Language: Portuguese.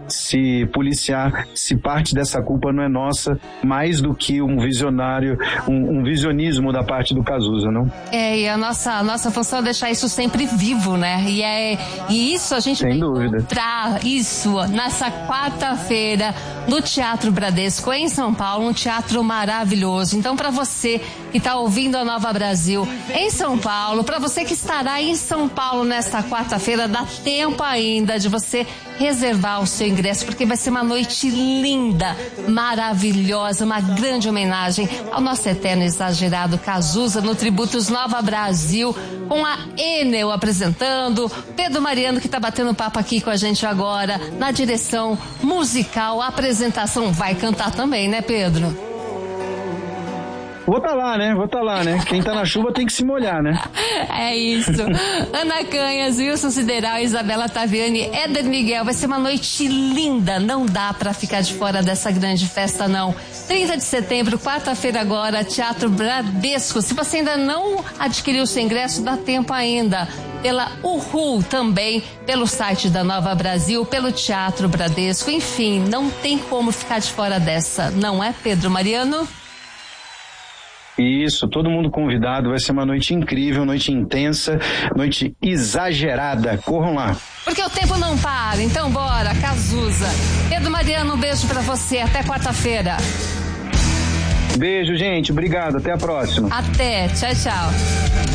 se policiar, se parte dessa culpa não é nossa, mais do que um visionário, um visionismo da parte do Cazuza, não? E a nossa função é deixar isso sempre vivo, né? E isso a gente vai encontrar isso nessa quarta-feira no Teatro Bradesco, em São Paulo, um teatro maravilhoso. Então, para você que está ouvindo a Nova Brasil em São Paulo, para você que estará em São Paulo nesta quarta-feira, dá tempo ainda de você reservar o seu ingresso, porque vai ser uma noite linda, maravilhosa, uma grande homenagem ao nosso eterno exagerado Cazuza no Tributos Nova Brasil, com a Enel apresentando, Pedro Mariano que está batendo papo aqui com a gente agora, na direção musical, a apresentação. Vai cantar também, né, Pedro? Vou tá lá, né? Quem tá na chuva tem que se molhar, né? É isso. Ana Canhas, Wilson Sideral, Isabela Taviani, Éder Miguel. Vai ser uma noite linda. Não dá pra ficar de fora dessa grande festa, não. 30 de setembro, quarta-feira agora, Teatro Bradesco. Se você ainda não adquiriu seu ingresso, dá tempo ainda. Pela Uhul também, pelo site da Nova Brasil, pelo Teatro Bradesco. Enfim, não tem como ficar de fora dessa. Não é, Pedro Mariano? Isso, todo mundo convidado, vai ser uma noite incrível, noite intensa, noite exagerada. Corram lá. Porque o tempo não para, então bora, Cazuza. Pedro Mariano, um beijo pra você, até quarta-feira. Beijo, gente, obrigado, até a próxima. Até, tchau, tchau.